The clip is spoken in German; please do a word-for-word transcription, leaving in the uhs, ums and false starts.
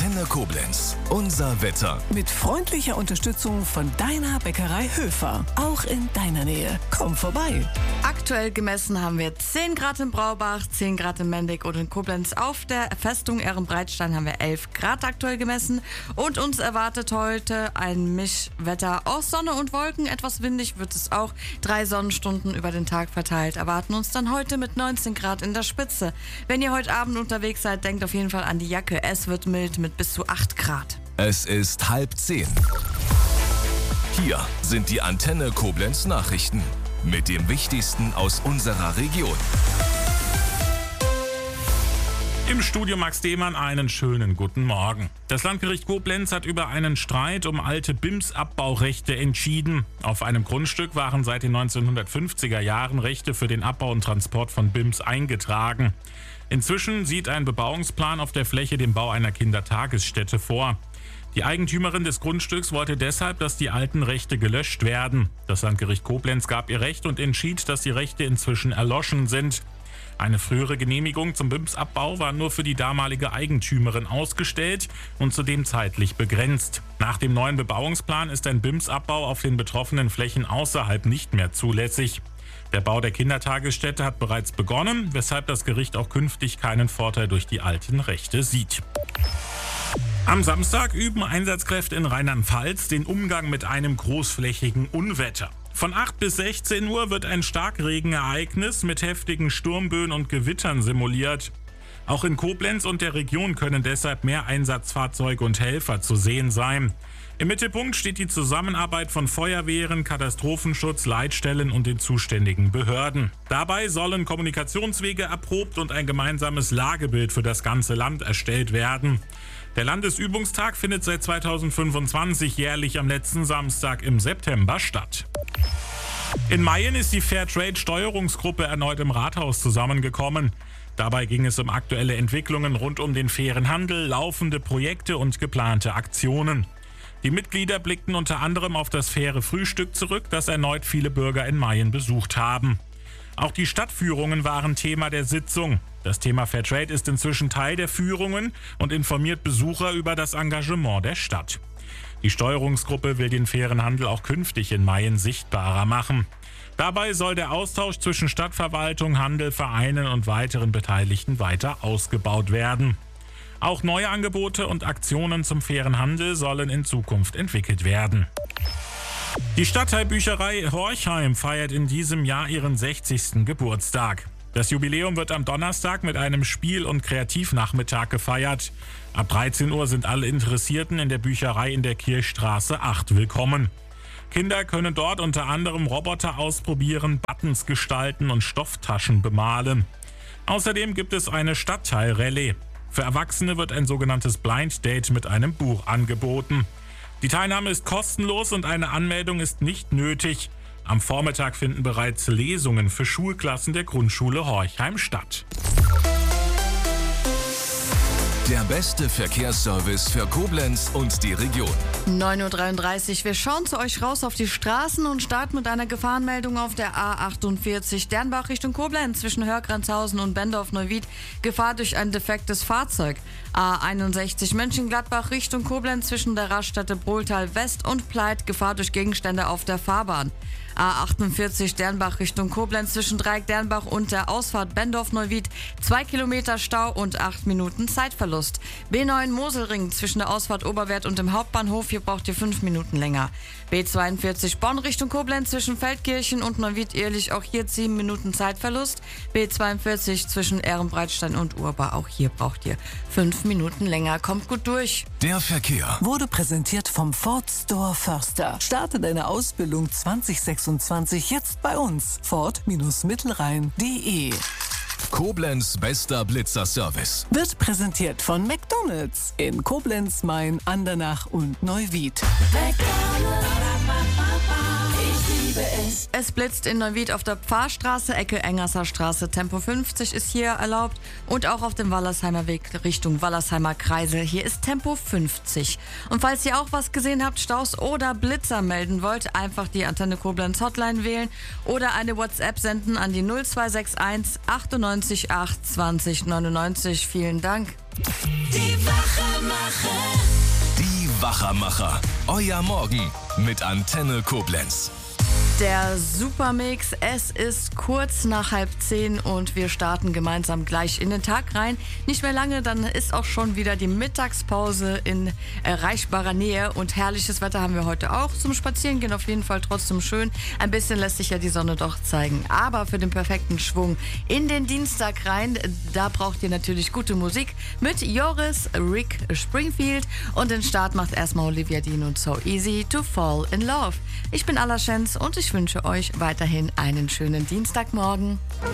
Antenne Koblenz. Unser Wetter. Mit freundlicher Unterstützung von deiner Bäckerei Höfer. Auch in deiner Nähe. Komm vorbei. Aktuell gemessen haben wir zehn Grad in Braubach, zehn Grad in Mendig und in Koblenz. Auf der Festung Ehrenbreitstein haben wir elf Grad aktuell gemessen. Und uns erwartet heute ein Mischwetter aus Sonne und Wolken. Etwas windig wird es auch. Drei Sonnenstunden über den Tag verteilt erwarten uns dann heute mit neunzehn Grad in der Spitze. Wenn ihr heute Abend unterwegs seid, denkt auf jeden Fall an die Jacke. Es wird mild mit bis zu acht Grad. Es ist halb zehn. Hier sind die Antenne Koblenz Nachrichten mit dem Wichtigsten aus unserer Region. Im Studio Max Dehmann einen schönen guten Morgen. Das Landgericht Koblenz hat über einen Streit um alte B I M S-Abbaurechte entschieden. Auf einem Grundstück waren seit den neunzehnhundertfünfziger Jahren Rechte für den Abbau und Transport von B I M S eingetragen. Inzwischen sieht ein Bebauungsplan auf der Fläche den Bau einer Kindertagesstätte vor. Die Eigentümerin des Grundstücks wollte deshalb, dass die alten Rechte gelöscht werden. Das Landgericht Koblenz gab ihr Recht und entschied, dass die Rechte inzwischen erloschen sind. Eine frühere Genehmigung zum B I M S-Abbau war nur für die damalige Eigentümerin ausgestellt und zudem zeitlich begrenzt. Nach dem neuen Bebauungsplan ist ein B I M S-Abbau auf den betroffenen Flächen außerhalb nicht mehr zulässig. Der Bau der Kindertagesstätte hat bereits begonnen, weshalb das Gericht auch künftig keinen Vorteil durch die alten Rechte sieht. Am Samstag üben Einsatzkräfte in Rheinland-Pfalz den Umgang mit einem großflächigen Unwetter. Von acht bis sechzehn Uhr wird ein Starkregenereignis mit heftigen Sturmböen und Gewittern simuliert. Auch in Koblenz und der Region können deshalb mehr Einsatzfahrzeuge und Helfer zu sehen sein. Im Mittelpunkt steht die Zusammenarbeit von Feuerwehren, Katastrophenschutz, Leitstellen und den zuständigen Behörden. Dabei sollen Kommunikationswege erprobt und ein gemeinsames Lagebild für das ganze Land erstellt werden. Der Landesübungstag findet seit zweitausendfünfundzwanzig jährlich am letzten Samstag im September statt. In Mayen ist die Fairtrade-Steuerungsgruppe erneut im Rathaus zusammengekommen. Dabei ging es um aktuelle Entwicklungen rund um den fairen Handel, laufende Projekte und geplante Aktionen. Die Mitglieder blickten unter anderem auf das faire Frühstück zurück, das erneut viele Bürger in Mayen besucht haben. Auch die Stadtführungen waren Thema der Sitzung. Das Thema Fairtrade ist inzwischen Teil der Führungen und informiert Besucher über das Engagement der Stadt. Die Steuerungsgruppe will den fairen Handel auch künftig in Mayen sichtbarer machen. Dabei soll der Austausch zwischen Stadtverwaltung, Handel, Vereinen und weiteren Beteiligten weiter ausgebaut werden. Auch neue Angebote und Aktionen zum fairen Handel sollen in Zukunft entwickelt werden. Die Stadtteilbücherei Horchheim feiert in diesem Jahr ihren sechzigsten Geburtstag. Das Jubiläum wird am Donnerstag mit einem Spiel- und Kreativnachmittag gefeiert. Ab dreizehn Uhr sind alle Interessierten in der Bücherei in der Kirchstraße acht willkommen. Kinder können dort unter anderem Roboter ausprobieren, Buttons gestalten und Stofftaschen bemalen. Außerdem gibt es eine Stadtteilrallye. Für Erwachsene wird ein sogenanntes Blind Date mit einem Buch angeboten. Die Teilnahme ist kostenlos und eine Anmeldung ist nicht nötig. Am Vormittag finden bereits Lesungen für Schulklassen der Grundschule Horchheim statt. Der beste Verkehrsservice für Koblenz und die Region. neun Uhr dreiunddreißig. Wir schauen zu euch raus auf die Straßen und starten mit einer Gefahrenmeldung auf der A achtundvierzig Dernbach Richtung Koblenz zwischen Hörgrenzhausen und Bendorf-Neuwied. Gefahr durch ein defektes Fahrzeug. A einundsechzig Mönchengladbach Richtung Koblenz zwischen der Raststätte Brohltal West und Pleit. Gefahr durch Gegenstände auf der Fahrbahn. A achtundvierzig Dernbach Richtung Koblenz zwischen Dreieck Dernbach und der Ausfahrt Bendorf-Neuwied. Zwei Kilometer Stau und acht Minuten Zeitverlust. B neun Moselring zwischen der Ausfahrt Oberwert und dem Hauptbahnhof. Hier braucht ihr fünf Minuten länger. B zweiundvierzig Bonn Richtung Koblenz zwischen Feldkirchen und Neuwied-Ehrlich. Auch hier sieben Minuten Zeitverlust. B zweiundvierzig zwischen Ehrenbreitstein und Urbar. Auch hier braucht ihr fünf Minuten länger. Kommt gut durch. Der Verkehr Wurde präsentiert vom Ford Store Förster. Starte deine Ausbildung zwanzig sechsundzwanzig jetzt bei uns. Ford-Mittelrhein punkt de. Koblenz bester Blitzer-Service. Wird präsentiert von McDonald's in Koblenz, Main, Andernach und Neuwied. Es blitzt in Neuwied auf der Pfarrstraße, Ecke Engerser Straße. Tempo fünfzig ist hier erlaubt und auch auf dem Wallersheimer Weg Richtung Wallersheimer Kreisel. Hier ist Tempo fünfzig. Und falls ihr auch was gesehen habt, Staus oder Blitzer melden wollt, einfach die Antenne Koblenz Hotline wählen oder eine WhatsApp senden an die null zwei sechs eins achtundneunzig acht zwanzig neunundneunzig. Vielen Dank. Die Wachermacher. Die Wachermacher. Euer Morgen mit Antenne Koblenz. Der Supermix, es ist kurz nach halb zehn und wir starten gemeinsam gleich in den Tag rein. Nicht mehr lange, dann ist auch schon wieder die Mittagspause in erreichbarer Nähe und herrliches Wetter haben wir heute auch. Zum Spazierengehen auf jeden Fall trotzdem schön. Ein bisschen lässt sich ja die Sonne doch zeigen. Aber für den perfekten Schwung in den Dienstag rein, da braucht ihr natürlich gute Musik mit Joris, Rick Springfield und den Start macht erstmal Olivia Dean und So Easy to Fall in Love. Ich bin Alla Schenz und ich wünsche euch weiterhin einen schönen Dienstagmorgen.